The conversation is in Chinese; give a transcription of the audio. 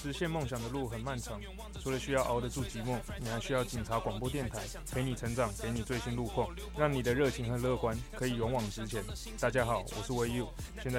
实现梦想的路很漫长，除了需要熬得住寂寞，你还需要警察广播电台陪你成长，给你最新路况，让你的热情和乐观可以勇往直前。大家好，我是威佑，现在